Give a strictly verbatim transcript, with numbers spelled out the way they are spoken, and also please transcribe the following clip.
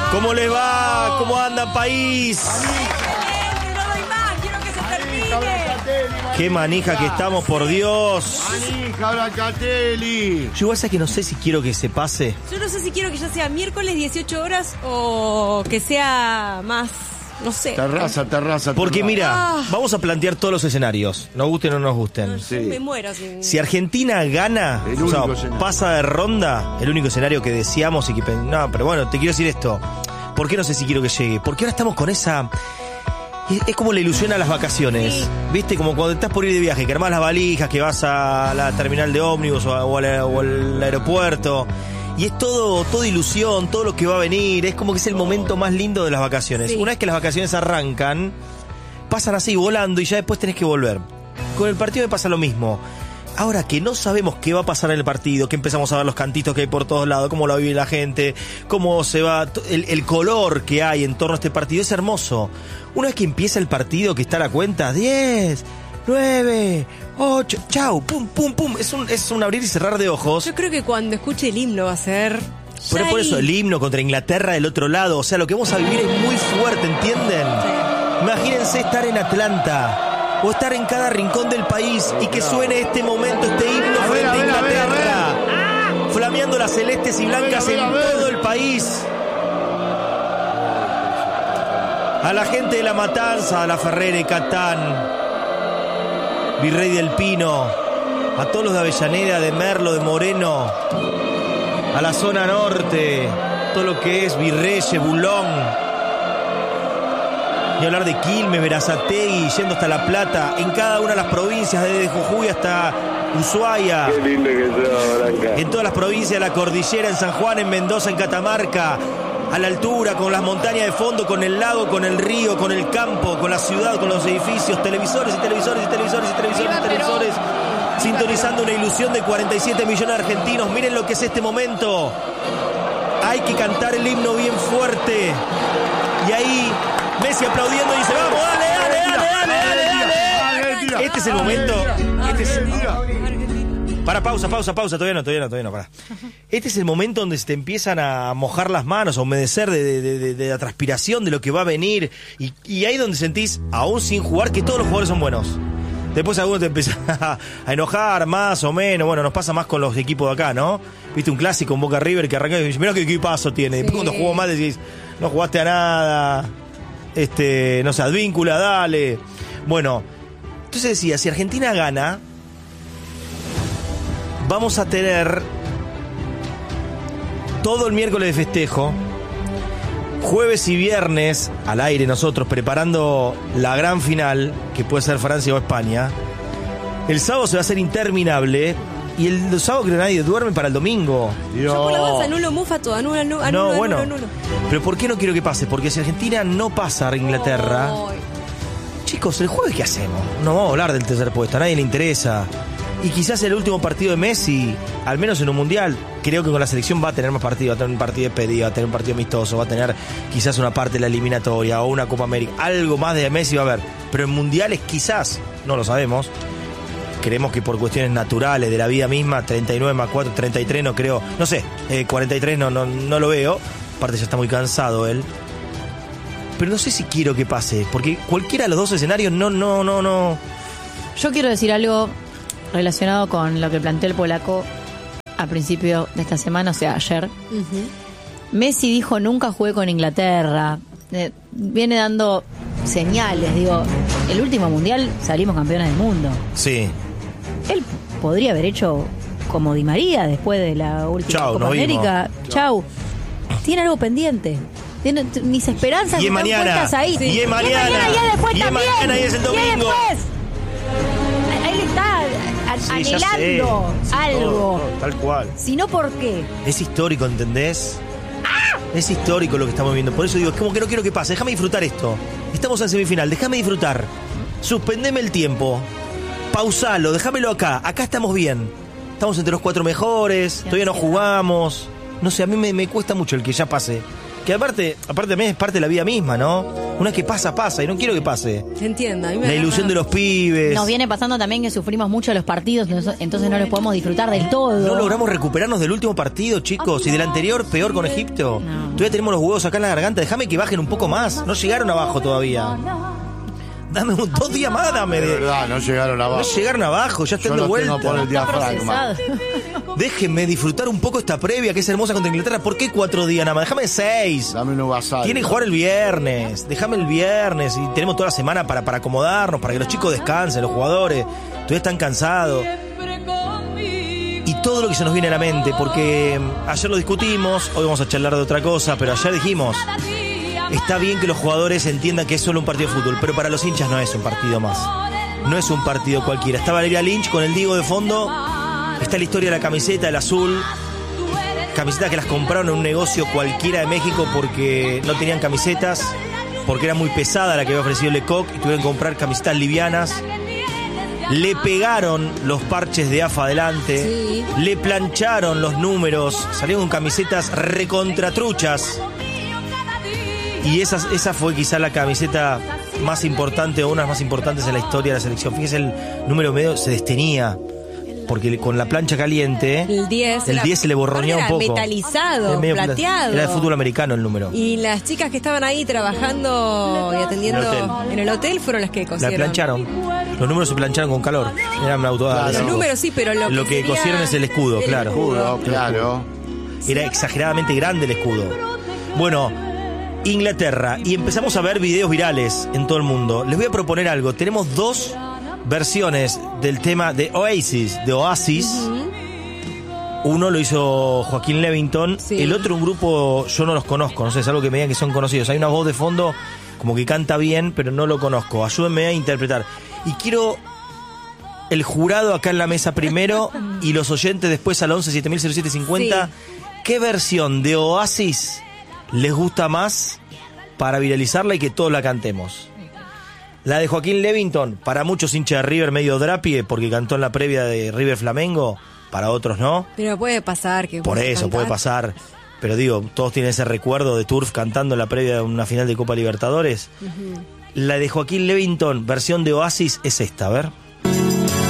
¿Cómo les va? ¿Cómo anda país? Qué manija que estamos, por Dios. Manija, Brancatelli. Yo igual sé que no sé si quiero que se pase. Yo no sé si quiero que ya sea miércoles dieciocho horas o que sea más, no sé. Terraza, terraza. Porque terraza. mira, Ah. vamos a plantear todos los escenarios, nos gusten o no nos gusten. No, Sí. yo me muero sin... Si Argentina gana, El o sea, único escenario. pasa de ronda, el único escenario que deseamos y que... pen- No, pero bueno, te quiero decir esto. ¿Por qué no sé si quiero que llegue? Porque ahora estamos con esa... Es, es como la ilusión a las vacaciones. Sí. ¿Viste? Como cuando estás por ir de viaje, que armás las valijas, que vas a la terminal de ómnibus o, a- o al, o al aeropuerto. Y es todo, todo ilusión, todo lo que va a venir. Es como que es el momento más lindo de las vacaciones. Sí. Una vez que las vacaciones arrancan, pasan así volando y ya después tenés que volver. Con el partido me pasa lo mismo. Ahora que no sabemos qué va a pasar en el partido, que empezamos a ver los cantitos que hay por todos lados, cómo lo vive la gente, cómo se va, t- el, el color que hay en torno a este partido es hermoso. Una vez que empieza el partido, que está la cuenta, diez, nueve, ocho, chau, pum, pum, pum, es un, es un abrir y cerrar de ojos. Yo creo que cuando escuche el himno va a ser... Pero ya por ahí. eso el himno contra Inglaterra del otro lado, o sea, lo que vamos a vivir es muy fuerte, ¿entienden? Sí. Imagínense estar en Atlanta o estar en cada rincón del país y que suene este momento, este himno A ver, frente a a ver, a ver, a Inglaterra, flameando las celestes y blancas A ver, a en ver, a ver. todo el país. A la gente de La Matanza, a La Ferrera y Catán, Virrey del Pino, a todos los de Avellaneda, de Merlo, de Moreno, a la zona norte, todo lo que es Virreyes, Bulón, y hablar de Quilmes, Berazategui, yendo hasta La Plata, en cada una de las provincias, desde Jujuy hasta Ushuaia, Qué lindo que sos, Branca. en todas las provincias de la cordillera, en San Juan, en Mendoza, en Catamarca, a la altura, con las montañas de fondo, con el lago, con el río, con el campo, con la ciudad, con los edificios, televisores y televisores y televisores y televisores y televisores, sintonizando una ilusión de cuarenta y siete millones de argentinos. Miren lo que es este momento. Hay que cantar el himno bien fuerte. Y ahí Messi aplaudiendo y dice, vamos, dale, dale, dale, dale, dale, dale. Argentina. Este es el momento. Este es... Argentina. Para, pausa, pausa, pausa, todavía no, todavía no, todavía no, para. Este es el momento donde se te empiezan a mojar las manos, a humedecer de, de, de, de la transpiración, de lo que va a venir. Y, y ahí donde sentís, aún sin jugar, que todos los jugadores son buenos. Después algunos te empiezan a, a enojar más o menos. Bueno, nos pasa más con los equipos de acá, ¿no? Viste un clásico en Boca River que arranca y dices, mirá qué equipazo tiene. Después Sí. cuando jugó mal decís, no jugaste a nada. Este, no sé, Advíncula, dale. Bueno, entonces decía, si Argentina gana, vamos a tener todo el miércoles de festejo, jueves y viernes al aire nosotros preparando la gran final, que puede ser Francia o España. El sábado se va a hacer interminable y el sábado creo que nadie duerme para el domingo. Yo por la voz anulo Mufa todo, anulo, anulo, No, anulo, bueno, anulo, anulo. pero ¿por qué no quiero que pase? Porque si Argentina no pasa a Inglaterra, Ay. chicos, ¿el jueves qué hacemos? No vamos a hablar del tercer puesto, a nadie le interesa. Y quizás el último partido de Messi, al menos en un mundial, creo que con la selección va a tener más partido, va a tener un partido de despedida, va a tener un partido amistoso, va a tener quizás una parte de la eliminatoria o una Copa América, algo más de Messi va a haber. Pero en mundiales quizás, no lo sabemos. Creemos que por cuestiones naturales de la vida misma, treinta y nueve más cuatro, treinta y tres no creo, no sé, eh, cuarenta y tres no, no, no lo veo, aparte ya está muy cansado él. Pero no sé si quiero que pase, porque cualquiera de los dos escenarios no, no, no, no. Yo quiero decir algo relacionado con lo que planteó el polaco a principio de esta semana, o sea, ayer. Ujú. Messi dijo, nunca jugué con Inglaterra. Eh, viene dando señales, digo, el último mundial salimos campeones del mundo. Sí. Él podría haber hecho como Di María después de la última Chau, Copa nos vimos. América. Chau. Tiene algo pendiente. Tiene, t- mis esperanzas Y es están mañana. puestas ahí. Y es mañana. Y es después Y es también. mañana y es el domingo. Y es después. Él está a- Sí, ya sé. anhelando Sí, algo. todo, todo, tal cual. Si no, ¿por qué? Es histórico, ¿entendés? Es histórico lo que estamos viendo. Por eso digo, es como que no quiero que pase. Déjame disfrutar esto. Estamos en semifinal. Déjame disfrutar. Suspendeme el tiempo. Pausalo. Déjamelo acá. Acá estamos bien. Estamos entre los cuatro mejores. Todavía no jugamos. No sé, a mí me, me cuesta mucho el que ya pase. Que aparte, aparte también es parte de la vida misma, ¿no? Una vez que pasa, pasa, y no quiero que pase. Entiendo. A mí me La ilusión de los pibes. Nos viene pasando también que sufrimos mucho los partidos, entonces no los podemos disfrutar del todo. No logramos recuperarnos del último partido, chicos, y del anterior peor con Egipto. No. Todavía tenemos los huevos acá en la garganta. Déjame que bajen un poco más. No llegaron abajo todavía. Dame un, dos días más, dame. De verdad, no llegaron abajo. No llegaron abajo, ya están Yo de lo vuelta. tengo por el diafragma. Déjenme disfrutar un poco esta previa que es hermosa contra Inglaterra. ¿Por qué cuatro días nada más? Déjame seis. Dame un vasal. Tienen que jugar el viernes. Déjame el viernes y tenemos toda la semana para, para acomodarnos, para que los chicos descansen, los jugadores. Todavía están cansados. Y todo lo que se nos viene a la mente, porque ayer lo discutimos, hoy vamos a charlar de otra cosa, pero ayer dijimos, está bien que los jugadores entiendan que es solo un partido de fútbol, pero para los hinchas no es un partido más. No es un partido cualquiera. Está Valeria Lynch con el Diego de fondo. Está la historia de la camiseta, el azul. Camisetas que las compraron en un negocio cualquiera de México porque no tenían camisetas, porque era muy pesada la que había ofrecido Lecoq y tuvieron que comprar camisetas livianas. Le pegaron los parches de A F A adelante. Sí. Le plancharon los números. Salieron con camisetas recontratruchas. Y esa, esa fue quizá la camiseta más importante o una de las más importantes en la historia de la selección. Fíjese, el número medio se destenía. Porque con la plancha caliente, El diez. el diez se le borroneaba un Era poco. metalizado, Era medio pla- plateado. Era de fútbol americano el número. Y las chicas que estaban ahí trabajando y atendiendo En el hotel. en el hotel fueron las que La cosieron. plancharon. Los números se plancharon con calor. Eran autoadhesivos. Los números sí, pero lo, Lo que sería cosieron es el escudo, claro. Escudo, claro. Era exageradamente grande el escudo. Bueno, Inglaterra. Y empezamos a ver videos virales en todo el mundo. Les voy a proponer algo. Tenemos dos versiones del tema de Oasis, de Oasis. Uno lo hizo Joaquín Levington. Sí. El otro un grupo, yo no los conozco. No sé, es algo que me digan que son conocidos. Hay una voz de fondo como que canta bien, pero no lo conozco. Ayúdenme a interpretar. Y quiero el jurado acá en la mesa primero y los oyentes después al once siete mil cero siete cincuenta. Sí. ¿Qué versión de Oasis les gusta más para viralizarla y que todos la cantemos? La de Joaquín Levington, para muchos hinchas de River medio drapie, porque cantó en la previa de River Flamengo, para otros no. Pero puede pasar que Por vos eso cantar. puede pasar. Pero digo, todos tienen ese recuerdo de Turf cantando en la previa de una final de Copa Libertadores. La de Joaquín Levington, versión de Oasis, es esta, a ver.